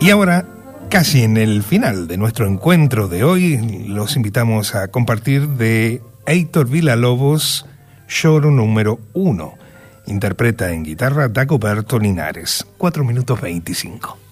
Y ahora, casi en el final de nuestro encuentro de hoy, los invitamos a compartir de Heitor Villa-Lobos, Lloro número 1. Interpreta en guitarra Dagoberto Linares. 4 minutos 25.